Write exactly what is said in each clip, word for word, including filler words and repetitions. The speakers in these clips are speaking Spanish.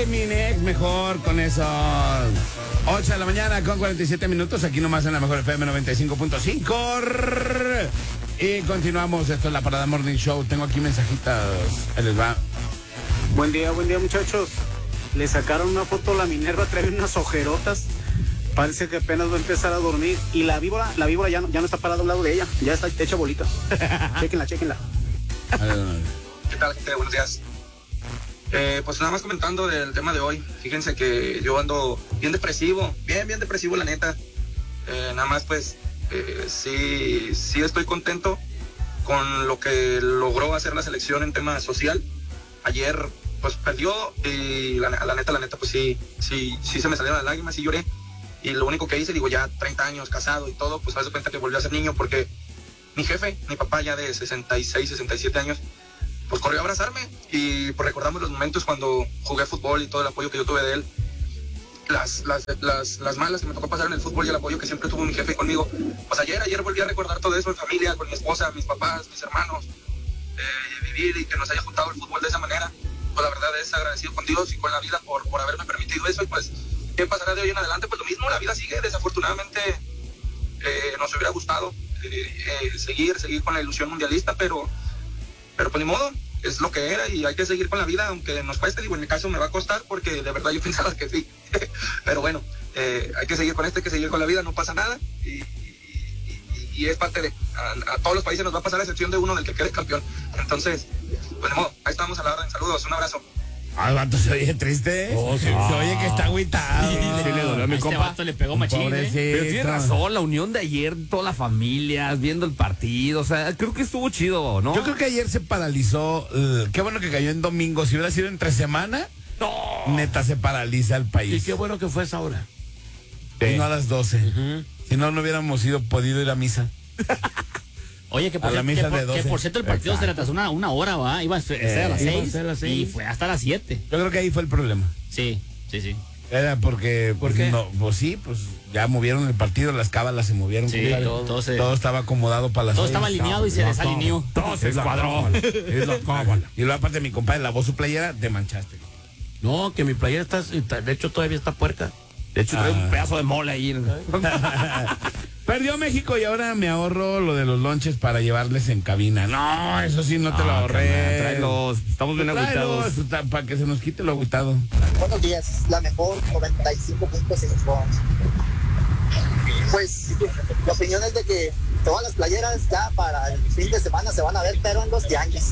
Eminex, mejor con esos ocho de la mañana con cuarenta y siete minutos, aquí nomás en la mejor F M noventa y cinco punto cinco. Y continuamos, esto es la Parada Morning Show. Tengo aquí mensajitas, ahí les va. Buen día, buen día, muchachos. Le sacaron una foto a la Minerva, trae unas ojerotas. Parece que apenas va a empezar a dormir. Y la víbora, la víbora ya no, ya no está parada al lado de ella, ya está hecha bolita. Chéquenla, chéquenla. ¿Qué tal, gente? Buenos días. Eh, pues nada más comentando del tema de hoy. Fíjense que yo ando bien depresivo, bien, bien depresivo, la neta. Eh, nada más, pues, eh, sí, sí estoy contento con lo que logró hacer la selección en tema social. Ayer, pues, perdió y la, la neta, la neta, pues sí, sí, sí se me salieron las lágrimas y lloré. Y lo único que hice, digo, ya treinta años, casado y todo, pues, haz de cuenta que volvió a ser niño porque mi jefe, mi papá ya de sesenta y seis, sesenta y siete años, pues corrió a abrazarme y pues recordamos los momentos cuando jugué fútbol y todo el apoyo que yo tuve de él, las, las, las, las malas que me tocó pasar en el fútbol y el apoyo que siempre tuvo mi jefe conmigo. Pues ayer, ayer volví a recordar todo eso en familia, con mi esposa, mis papás, mis hermanos, eh, vivir y que nos haya juntado el fútbol de esa manera. Pues la verdad es agradecido con Dios y con la vida por, por haberme permitido eso. Y pues, ¿qué pasará de hoy en adelante? Pues lo mismo, la vida sigue. Desafortunadamente eh, nos hubiera gustado eh, eh, seguir, seguir con la ilusión mundialista, pero Pero pues ni modo, es lo que era y hay que seguir con la vida, aunque nos cueste. Digo, en mi caso me va a costar porque de verdad yo pensaba que sí. Pero bueno, eh, hay que seguir con esto, hay que seguir con la vida, no pasa nada. Y, y, y, y es parte de... A, a todos los países nos va a pasar a excepción de uno del que quede campeón. Entonces, pues ni modo, ahí estamos a la orden. Saludos, un abrazo. Ah, el vato se oye triste. Oh, sí. Se oye que está agüitado. Sí, sí, le dolió a mi Este compa. vato le pegó machín, ¿eh? Pero tiene razón, la unión de ayer, toda la familia, viendo el partido, o sea, creo que estuvo chido, ¿no? Yo creo que ayer se paralizó. Uh, qué bueno que cayó en domingo. Si hubiera sido entre semana, No. neta se paraliza el país. Y qué bueno que fue esa hora. Y no a las doce. Uh-huh. Si no, no hubiéramos ido, podido ir a misa. Oye, que por, A la cierto, misa que, por, de doce. que por cierto el partido Exacto. se retrasó una, una hora, ¿va? Iba a ser Eh, a las iba a seis ser a las seis. y fue hasta las siete. Yo creo que ahí fue el problema. Sí, sí, sí. Era porque... ¿Por pues, qué? No, pues sí, pues ya movieron el partido, las cábalas se movieron. Sí, compadre. todo, todo se- Todo estaba acomodado para las Todo seis. estaba alineado y se La desalineó. cábala. Todo se Es la escuadró. cábala. Es la cábala. Y luego aparte mi compadre lavó su playera, te manchaste. No, que mi playera está, está- de hecho todavía está puerca. De hecho, trae Ah. un pedazo de mole ahí. Perdió México y ahora me ahorro lo de los lonches para llevarles en cabina. No, eso sí no te lo Ah, ahorré. carnal, tráelos, estamos bien agüitados. Para que se nos quite lo agüitado. Buenos días, la mejor noventa y cinco punto cinco. Pues la opinión es de que todas las playeras ya para el fin de semana se van a ver, pero en los tianguis.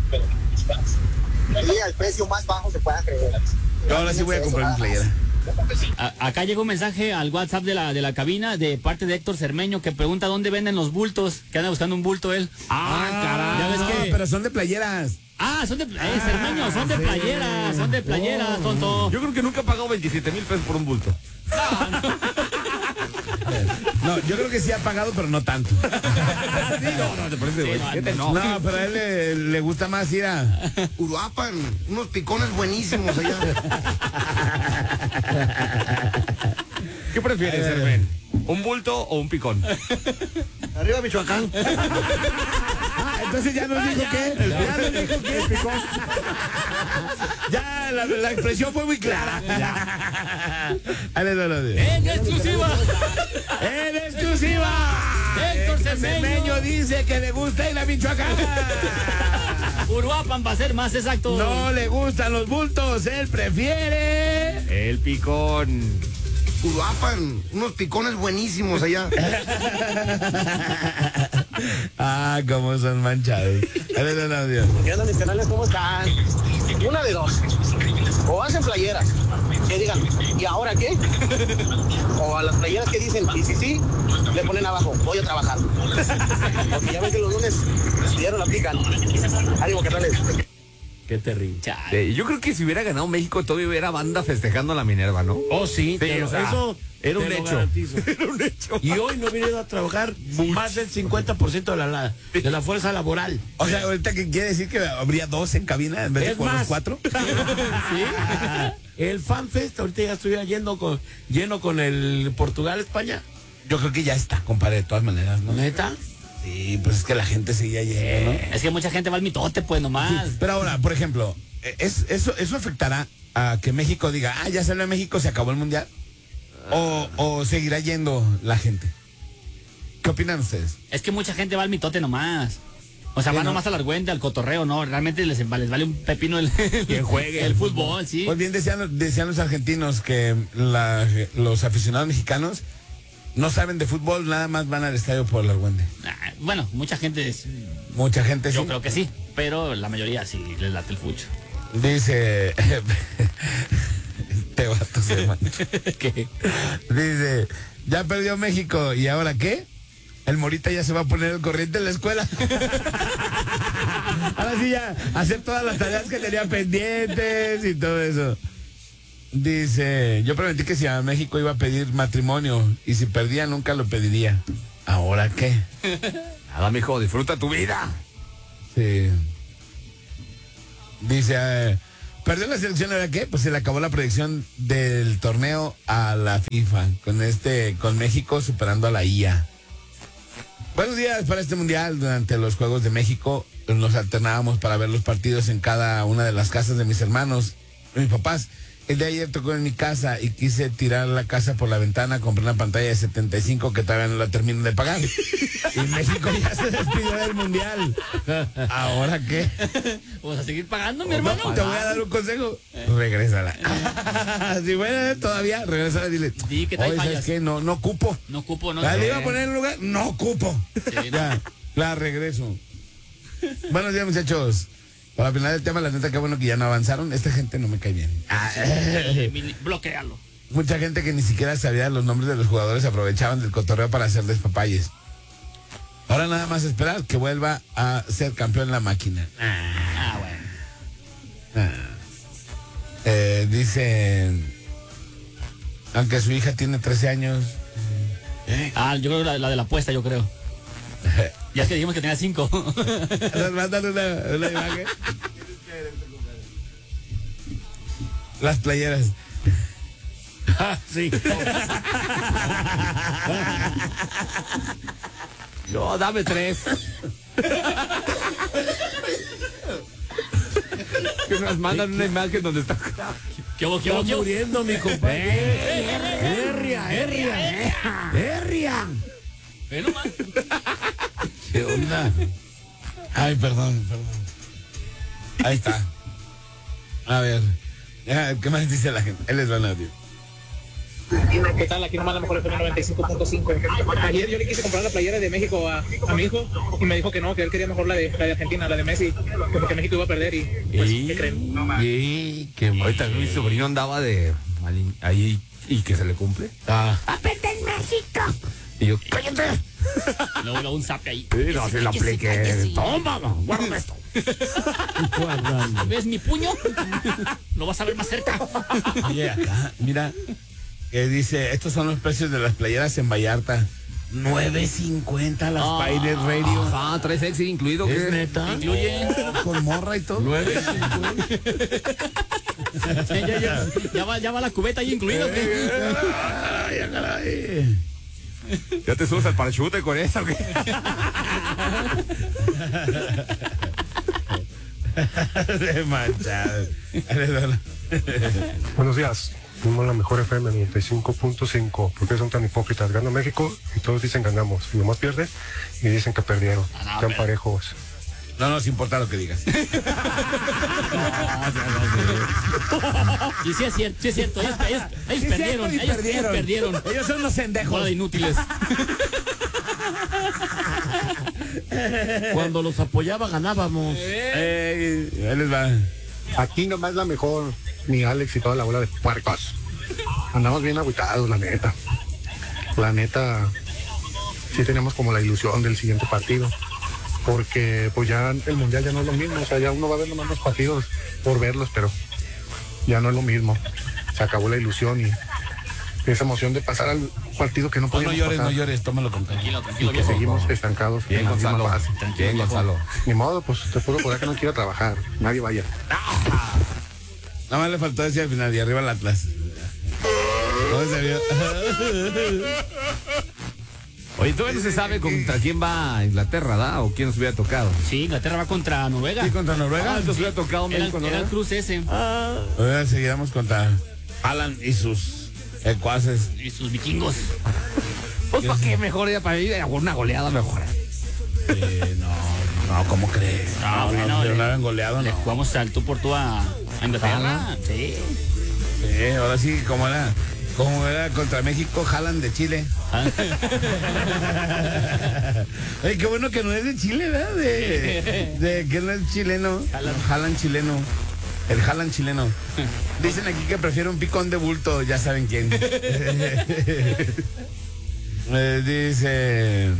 Y al precio más bajo se pueda creer. Yo ahora sí voy a comprar mi playera. A- acá llegó un mensaje al WhatsApp de la, de la cabina de parte de Héctor Cermeño que pregunta dónde venden los bultos, que anda buscando un bulto él. Ah, caray. Ya ves No, que- pero son de playeras. Ah, son de eh, Cermeño, son de sí. playeras, son de playeras, tonto. Yo creo que nunca he pagado veintisiete mil pesos por un bulto. No, yo creo que sí ha pagado, pero no tanto. No, no, te parece, Sí, güey. no, Fíjate, no. No, pero a él le, le gusta más ir a... Uruapan, unos picones buenísimos allá. ¿Qué prefieres, Eh. Hermen? ¿Un bulto o un picón? Arriba Michoacán. Ah, entonces ya nos dijo que... Ya nos dijo que... Picón. Ya, la, la expresión fue muy clara. Ahí les doy lo de- En exclusiva. ¡En exclusiva! Héctor Cermeño. Cermeño dice que le gusta ir a Michoacán. Uruapan va a ser más exacto. No le gustan los bultos, él prefiere... El picón. Uruapan, unos picones buenísimos allá. Ah, cómo son manchados. Ahí les doy el audio. ¿Qué onda, mis canales? ¿Cómo están? Una de dos. O hacen playeras que digan, ¿y ahora qué? O a las playeras que dicen, y si sí, le ponen abajo, voy a trabajar. Porque ya ven que los lunes ya no la aplican. Ánimo, canales. Qué terrible. Chale. Eh, yo creo que si hubiera ganado México todavía hubiera banda festejando a la Minerva, ¿no? Oh, sí, Sí, te lo- o sea, eso era un te lo hecho. garantizo. Era un hecho. Y hoy no vinieron a trabajar más del cincuenta por ciento de la, la- de la fuerza laboral. O sea, ahorita que quiere decir que habría dos en cabina en vez de Es con los más. cuatro. ¿Sí? El FanFest ahorita ya estuviera yendo con, lleno con el Portugal-España. Yo creo que ya está, compadre, de todas maneras, ¿no? ¿Neta? Sí, pues es que la gente seguía yendo, ¿no? Es que mucha gente va al mitote, pues nomás. Pero ahora, por ejemplo, es, eso, eso afectará a que México diga, ah, ya salió México, se acabó el mundial? O, o seguirá yendo la gente. ¿Qué opinan ustedes? Es que mucha gente va al mitote nomás. O sea, Sí, va ¿no? nomás al argüente, al cotorreo, ¿no? Realmente les, les vale un pepino el, Que juegue el fútbol, sí. Pues bien decían, decían los argentinos que la- los aficionados mexicanos no saben de fútbol, nada más van al estadio por el argüende. Ah, bueno, mucha gente, es- Mucha gente yo sí. creo que sí, pero la mayoría sí les late el fucho. Dice... Te vato se mancha. ¿Qué? Dice, ya perdió México, ¿y ahora qué? El Morita ya se va a poner el corriente en la escuela. Ahora sí ya, hacer todas las tareas que tenía pendientes y todo eso. Dice, yo prometí que si a México iba a pedir matrimonio y si perdía nunca lo pediría. ¿Ahora qué? Nada, mijo, disfruta tu vida. Sí. Dice, eh, perdió la selección, ¿ahora qué? Pues se le acabó la predicción del torneo a la FIFA, con este, con México superando a la I A. Buenos días para este mundial. Durante los Juegos de México nos alternábamos para ver los partidos en cada una de las casas de mis hermanos, de mis papás. El de ayer tocó en mi casa y quise tirar la casa por la ventana, compré una pantalla de setenta y cinco que todavía no la termino de pagar. Y México ya se despidió del mundial. ¿Ahora qué? Pues a seguir pagando, mi hermano. No, te voy a dar un consejo. Regrésala. Si fuera todavía, regrésala y dile. Di que trae Oye, ¿sabes fallas. qué? No, no cupo. No cupo, no La sé. iba a poner en lugar, no cupo. Sí, Ya, la regreso. Buenos días, muchachos. Para final del tema, la neta, qué bueno que ya no avanzaron. Esta gente no me cae bien. Ah, Eh, mini- Bloquealo. mucha gente que ni siquiera sabía los nombres de los jugadores aprovechaban del cotorreo para hacer despapalles. Ahora nada más esperar que vuelva a ser campeón la máquina. Ah, bueno. Eh, dice, aunque su hija tiene trece años. Ah, yo creo que la, la de la apuesta, yo creo. Ya es que dijimos que tenía cinco. Mándale una, una imagen. Las playeras. Ah, sí. Yo, dame tres. Que nos mandan una imagen donde está. ¿Qué hubo, qué hubo, Está qué hubo? muriendo mi compadre. Herria, herria. Herria. Ve nomás. ¿Qué onda? Ay, perdón, perdón. Ahí está. A ver. Ya, ¿qué más dice la gente? Él les va a audio. ¿Qué tal? Aquí nomás la mejor F M noventa y cinco punto cinco. Ayer yo le quise comprar la playera de México a, a mi hijo y me dijo que no, que él quería mejor la de, la de Argentina, la de Messi, que porque México iba a perder y pues, ¿qué creen? Y que ahorita mi sobrino andaba de ahí y que se le cumple. Ah. Y yo, cállate. Luego, luego un zape ahí. Sí, no se lo aplique. Toma, guárdame esto. Guárdame. ¿Ves mi puño? Lo vas a ver más cerca. Oye, acá, mira. Que dice, estos son los precios de las playeras en Vallarta. nueve cincuenta las Ah. Pirate Radio. Ah, trae sexy incluido. ¿Es ¿Qué? neta? Incluye. Con morra y todo. Nueve cincuenta. Ya, ya, ya, ya va, ya va la cubeta ahí incluida. ¿o qué? Ay, caray. ¿Ya te subes al parachute con eso? ¿O qué? De manchado. Buenos días. Fuimos la mejor F M noventa y cinco punto cinco. ¿Por qué son tan hipócritas? Gana México y todos dicen ganamos. Y nomás pierde y dicen que perdieron. Están parejos. No nos importa lo que digas. Y sí es cierto, sí es cierto. Ellos, ellos, ellos Sí, perdieron, cierto, y ellos, perdieron. ellos perdieron. Ellos son los pendejos. Bola de inútiles. Cuando los apoyaba ganábamos. Eh, ahí les va. Aquí nomás la mejor. Mi Alex y toda la bola de puercos. Andamos bien agüitados, la neta. La neta, sí tenemos como la ilusión del siguiente partido. Porque pues ya el mundial ya no es lo mismo. O sea, ya uno va a ver nomás los partidos por verlos, pero ya no es lo mismo. Se acabó la ilusión y esa emoción de pasar al partido que no No, no podíamos llores, pasar. no llores, tómalo con calma. Tranquilo, Y tranquilo, que viejo. seguimos estancados Bien, en la misma Gonzalo. fase. Bien, Gonzalo. Ni modo, pues te puedo jurar que no quiero trabajar. Nadie vaya. Nada más le faltó decir al final, y arriba el Atlas. ¿Cómo se vio? Oye, todavía no se sabe contra quién va Inglaterra, ¿da? O quién nos hubiera tocado. Sí, Inglaterra va contra Noruega. Sí, contra Noruega. Ah, entonces hubiera tocado Era, México, ¿no? era el cruz ese. Ah. Ahora seguiremos contra Alan y sus secuaces. Y sus vikingos. Pues para qué mejor ya para ir a una goleada mejor. Eh, no, no, ¿cómo crees? Ah, no, bueno, no, pero le- no habían goleado, Le no. jugamos al tú por tú a, a Inglaterra. Sí. Sí, ahora sí, como era, como era contra México, Jalan de Chile. Ay, qué bueno que no es de Chile, ¿verdad? De, de que no es chileno. Jalan chileno. El Jalan chileno. Dicen aquí que prefiero un picón de bulto, ya saben quién. Eh, dice.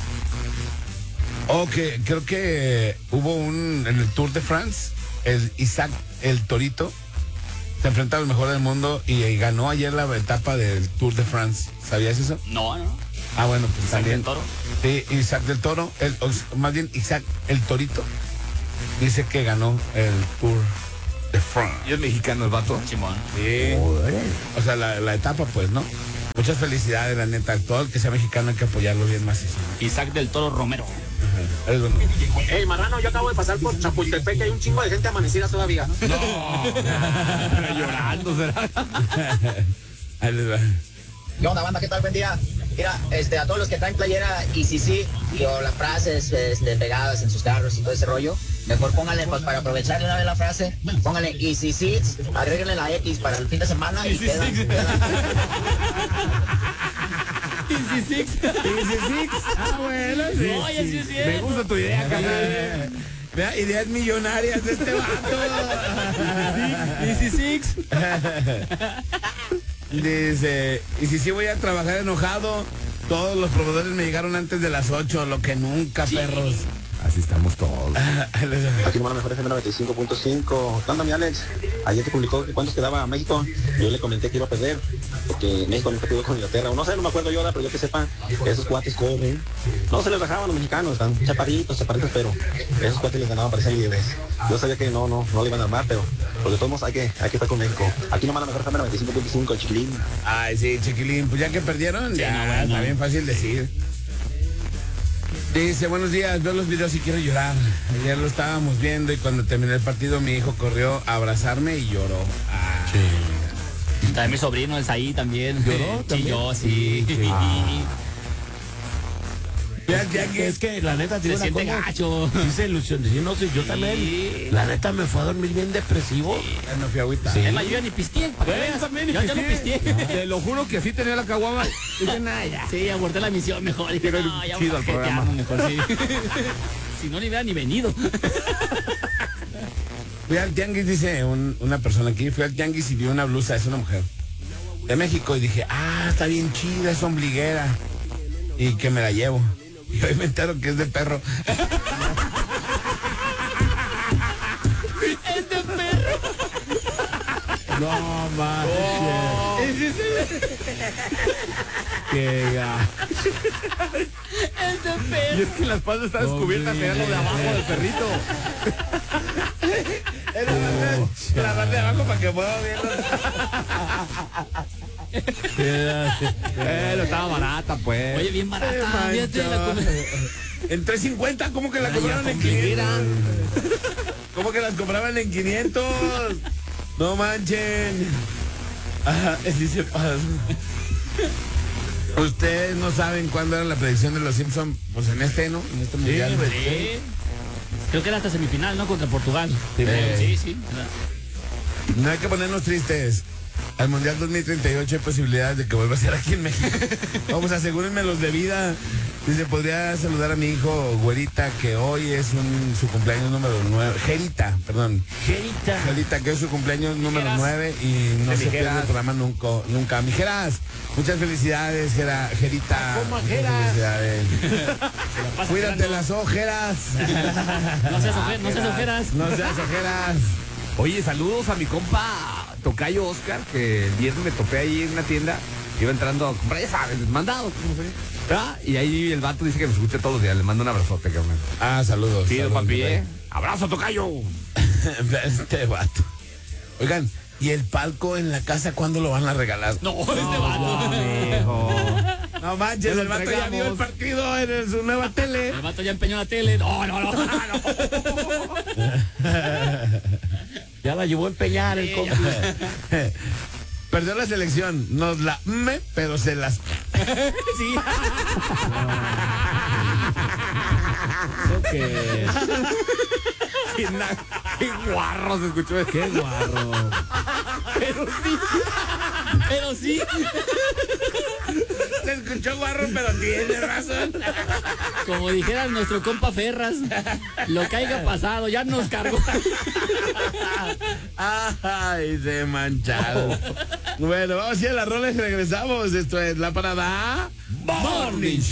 Oh, que creo que hubo un en el Tour de France, el Isaac el Torito se enfrenta al mejor del mundo y, y ganó ayer la etapa del Tour de France. ¿Sabías eso? No, no. Ah, bueno, pues Isaac también. del Toro. Sí, Isaac del Toro, el, o más bien Isaac el Torito, dice que ganó el Tour de France. Y es mexicano el vato. Simón. Sí. O sea, la, la etapa, pues, ¿no? Muchas felicidades, la neta. Todo el que sea mexicano hay que apoyarlo bien macizo. Isaac del Toro Romero. Ajá. Eres bueno. Hey, marrano, yo acabo de pasar por Chapultepec y hay un chingo de gente amanecida todavía. Llorando, será. Ahí les va. ¿Qué onda, banda? ¿Qué tal? Buen día. Mira, este, a todos los que traen playera y sí, sí, y o las frases este, pegadas en sus carros y todo ese rollo, mejor pónganle, pues para aprovechar de una vez la frase, pónganle y sí, sí, agréguenle la X para el fin de semana y quedan. Easy Six. Ah, bueno, sí. Oye, sí es Me cierto. gusta tu idea, carnal. Eh, Vea, ideas millonarias de este vato. Easy Six. Dice, y si sí voy a trabajar enojado, todos los proveedores me llegaron antes de las ocho, lo que nunca, perros. Así estamos todos. Ahí les va. Aquí nomás la mejor F M noventa y cinco punto cinco. ¿Qué onda, mi Alex? Ayer te publicó que cuántos quedaba México. Yo le comenté que iba a perder, porque México nunca quedó con Inglaterra. O no sé, no me acuerdo yo ahora, pero yo que sepa, esos cuates corren. No se les bajaban los mexicanos, están chaparritos, chaparritos, pero esos cuates les ganaban, parecían libres. Yo sabía que no, no, no le iban a armar, pero pues de todos modos hay que, hay que estar con México. Aquí nomás la mejor F M noventa y cinco punto cinco, chiquilín. Ay, sí, chiquilín, pues ya que perdieron, ya, no, bueno. está bien fácil decir. Dice, buenos días, veo los videos y quiero llorar. Ayer lo estábamos viendo y cuando terminé el partido mi hijo corrió a abrazarme y lloró. Ah, También mi sobrino es ahí también. ¿Lloró también? Chilló, sí. ya, ya que Es que la neta, Se tiene una siente cosa, gacho. sí se ilusiona. Sí, no sé, yo también. La neta me fue a dormir bien depresivo. ya no fui agüita. Sí. Es más, yo ya ni pisteé. para que veas. Yo ya no pisteé. Te lo juro que así tenía la caguama. Dije, nada, ya. Sí, aborté la misión mejor. Dije, Quiero ir no, ya chido vamos al a programa. jetearnos mejor, sí. Si no, ni hubiera ni venido. Fui al tianguis, dice un- una persona aquí, fui al tianguis y vi una blusa, es una mujer, de México, y dije, ah, está bien chida, es ombliguera, y que me la llevo. Y hoy me entero que es de perro. Es de perro. No, man. Qué gacho. Es de perro. Y es que la espalda está descubierta, será lo de abajo del perrito. Es la parte, la parte de abajo para que pueda verlo. Eh, estaba barata, pues. Oye, bien barata. Fíjate, la come- En tres cincuenta, ¿cómo que la Ay, compraban ya, en ombliguera. quinientos? ¿Cómo que las compraban en quinientos? No manchen. Ajá, sí se pasa. Ustedes no saben cuándo era la predicción de los Simpsons, pues en este, ¿no? En este mundial. Sí. Creo que era hasta semifinal, ¿no? Contra Portugal. Sí, Eh, sí, sí. No hay que ponernos tristes. Al Mundial dos mil treinta y ocho hay posibilidades de que vuelva a ser aquí en México. Vamos, asegúrenme los de vida. Dice, podría saludar a mi hijo Güerita, que hoy es un, su cumpleaños número nueve. Gerita, perdón. Gerita. Gerita, que es su cumpleaños número Mijeras. nueve y no De se pierde el Mijeras. programa nunca. nunca. Mijeras, muchas felicidades, Gera, Gerita. ¿Cómo, Muchas Geras? felicidades. Pasa Cuídate tirando. las ojeras. No seas oje- no seas ojeras. No seas ojeras. Oye, saludos a mi compa Tocayo Oscar, que el viernes me topé ahí en una tienda. Iba entrando a comprar, ya sabes, mandados, ¿cómo se dice? Ah, y ahí el vato dice que nos escucha todos los días. Le mando un abrazote, cabrón. Ah, saludos. Sí, saludos, papi, papi. ¿eh? Abrazo, Tocayo. Este vato. Oigan, ¿y el palco en la casa cuándo lo van a regalar? No, este vato. Mijo. No manches, el vato ya vio el partido en el- su nueva tele. El vato ya empeñó la tele. No, no, no. Ya la llevó a empeñar el compi. Perdió la selección, nos la me, pero se las. Sí. ¿Qué? Qué, na- qué guarro se escuchó eso. Qué guarro. Pero sí. Pero sí. Se escuchó guarro, pero tiene razón. Como dijera nuestro compa Ferras, lo que haya pasado, ya nos cargó. Ay, se mancharon. Bueno, vamos a ir a las rolas y regresamos. Esto es La Parada Morning Show.